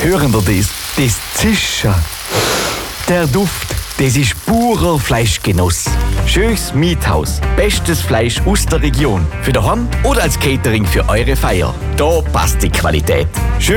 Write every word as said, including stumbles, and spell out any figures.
Hören Sie das? Das Zischen. Der Duft, das ist purer Fleischgenuss. Schönes Miethaus. Bestes Fleisch aus der Region. Für daheim oder als Catering für eure Feier. Da passt die Qualität. Schön